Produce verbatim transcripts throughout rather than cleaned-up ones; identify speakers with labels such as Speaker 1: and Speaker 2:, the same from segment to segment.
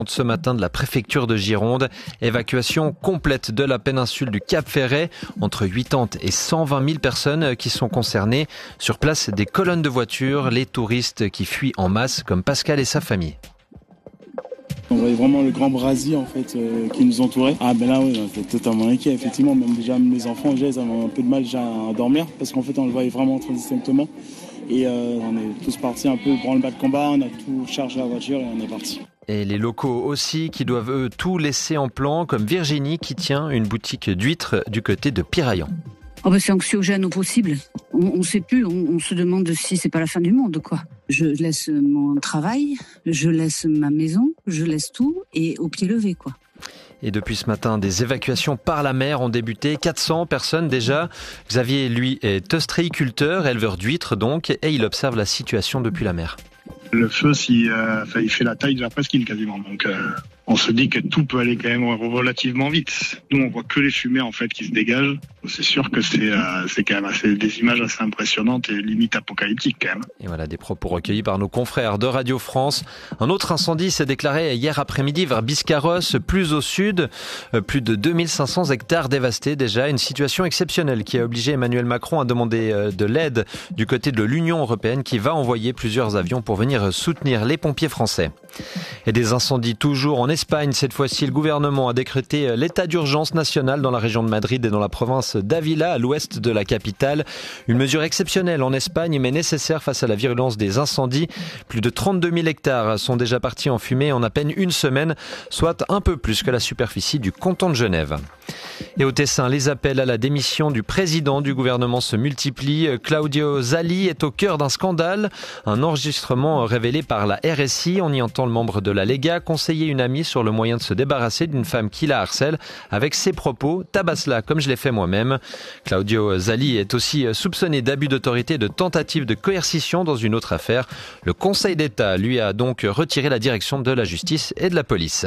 Speaker 1: Ce matin de la préfecture de Gironde, évacuation complète de la péninsule du Cap-Ferret, entre quatre-vingts et cent vingt mille personnes qui sont concernées. Sur place, des colonnes de voitures, les touristes qui fuient en masse comme Pascal et sa famille.
Speaker 2: On voyait vraiment le grand brasier en fait euh, qui nous entourait. Ah ben là oui, on était totalement inquiet effectivement, même déjà mes enfants déjà, ils avaient un peu de mal déjà à dormir parce qu'en fait on le voyait vraiment très distinctement. Et euh, on est tous partis un peu branle-bas de combat, on a tout chargé la voiture et on est parti.
Speaker 1: Et les locaux aussi qui doivent eux tout laisser en plan, comme Virginie qui tient une boutique d'huîtres du côté de Piraillan.
Speaker 3: Oh ben c'est anxiogène au possible. On ne sait plus, on, on se demande si c'est pas la fin du monde quoi. Je laisse mon travail, je laisse ma maison, je laisse tout et au pied levé quoi.
Speaker 1: Et depuis ce matin, des évacuations par la mer ont débuté. quatre cents personnes déjà. Xavier, lui, est ostréiculteur, éleveur d'huîtres donc, et il observe la situation depuis la mer.
Speaker 4: Le feu, si, euh, il fait la taille de la presqu'île quasiment. Donc, euh, on se dit que tout peut aller quand même relativement vite. Nous, on voit que les fumées en fait qui se dégagent. C'est sûr que c'est, euh, c'est quand même assez, des images assez impressionnantes et limite apocalyptiques quand même.
Speaker 1: Et voilà des propos recueillis par nos confrères de Radio France. Un autre incendie s'est déclaré hier après-midi vers Biscarrosse, plus au sud. Plus de deux mille cinq cents hectares dévastés déjà. Une situation exceptionnelle qui a obligé Emmanuel Macron à demander de l'aide du côté de l'Union européenne qui va envoyer plusieurs avions pour venir soutenir les pompiers français. Et des incendies toujours en Espagne. Cette fois-ci, le gouvernement a décrété l'état d'urgence national dans la région de Madrid et dans la province d'Ávila, à l'ouest de la capitale. Une mesure exceptionnelle en Espagne, mais nécessaire face à la virulence des incendies. Plus de trente-deux mille hectares sont déjà partis en fumée en à peine une semaine, soit un peu plus que la superficie du canton de Genève. Et au Tessin, les appels à la démission du président du gouvernement se multiplient. Claudio Zali est au cœur d'un scandale. Un enregistrement révélé par la R S I. On y entend le membre de la Lega conseiller une amie sur le moyen de se débarrasser d'une femme qui la harcèle avec ses propos « tabasse-la comme je l'ai fait moi-même ». Claudio Zali est aussi soupçonné d'abus d'autorité et de tentative de coercition dans une autre affaire. Le Conseil d'État lui a donc retiré la direction de la justice et de la police.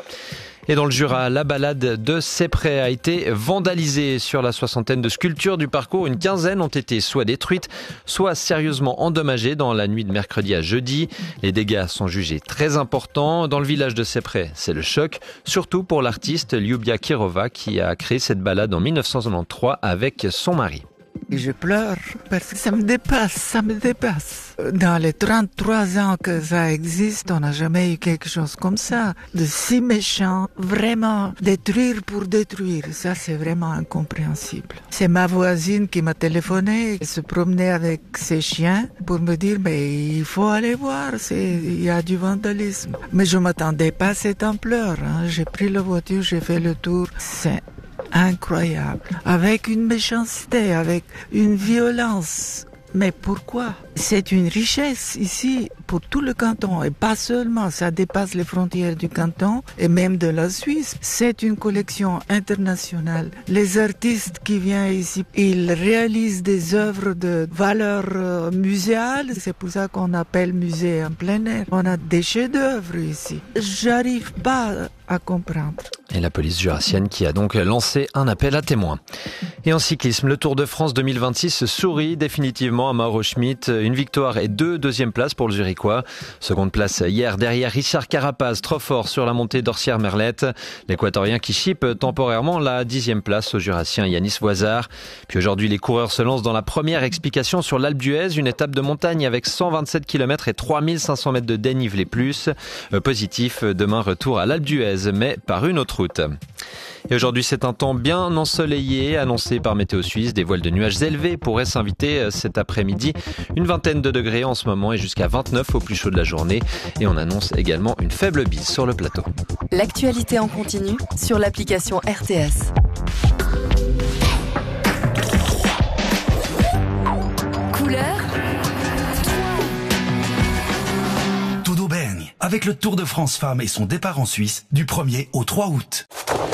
Speaker 1: Et dans le Jura, la balade de Sepprey a été vandalisée. Sur la soixantaine de sculptures du parcours, une quinzaine ont été soit détruites, soit sérieusement endommagées dans la nuit de mercredi à jeudi. Les dégâts sont jugés très importants. Dans le village de Sepprey, c'est le choc, surtout pour l'artiste Lyubia Kirova qui a créé cette balade en dix-neuf cent quatre-vingt-treize avec son mari.
Speaker 5: Et je pleure parce que ça me dépasse, ça me dépasse. Dans les trente-trois ans que ça existe, on n'a jamais eu quelque chose comme ça. De si méchant, vraiment détruire pour détruire, ça c'est vraiment incompréhensible. C'est ma voisine qui m'a téléphoné, elle se promenait avec ses chiens pour me dire mais il faut aller voir, c'est, il y a du vandalisme. Mais je m'attendais pas à cette ampleur, hein. J'ai pris la voiture, j'ai fait le tour, c'est incroyable, avec une méchanceté, avec une violence. Mais pourquoi? C'est une richesse ici pour tout le canton et pas seulement, ça dépasse les frontières du canton et même de la Suisse. C'est une collection internationale. Les artistes qui viennent ici, ils réalisent des œuvres de valeur euh, muséale. C'est pour ça qu'on appelle musée en plein air. On a des chefs-d'œuvre ici. J'arrive pas à comprendre.
Speaker 1: Et la police jurassienne qui a donc lancé un appel à témoins. Et en cyclisme, le Tour de France deux mille vingt-six sourit définitivement à Mauro Schmid. Une victoire et deux deuxièmes places pour le Zurichois. Seconde place hier derrière Richard Carapaz, trop fort sur la montée d'Orsières-Merlette. L'Équatorien qui chipe temporairement la dixième place au Jurassien Yanis Voisard. Puis aujourd'hui, les coureurs se lancent dans la première explication sur l'Alpe d'Huez, une étape de montagne avec cent vingt-sept kilomètres et trois mille cinq cents mètres de dénivelé plus. Positif, demain retour à l'Alpe d'Huez, mais par une autre route. Et aujourd'hui, c'est un temps bien ensoleillé, annoncé par Météo Suisse. Des voiles de nuages élevés pourraient s'inviter cet après-midi. Une vingtaine de degrés en ce moment et jusqu'à vingt-neuf au plus chaud de la journée. Et on annonce également une faible bise sur le plateau.
Speaker 6: L'actualité en continu sur l'application R T S. Couleur
Speaker 7: Todo bene, avec le Tour de France Femmes et son départ en Suisse du premier au trois août.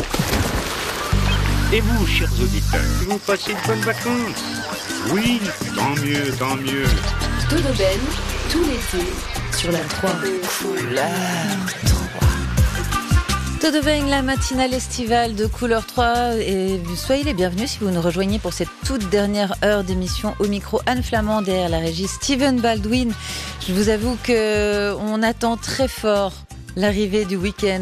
Speaker 8: Et vous, chers auditeurs, vous passez de bonnes vacances? Oui, tant mieux, tant mieux.
Speaker 6: Todo bene, tout l'été, sur la trois.
Speaker 5: Couleur trois.
Speaker 9: Todo bene, la matinale estivale de Couleur trois. Et soyez les bienvenus si vous nous rejoignez pour cette toute dernière heure d'émission. Au micro, Anne Flamand, derrière la régie Steven Baldwin. Je vous avoue qu'on attend très fort L'arrivée du week-end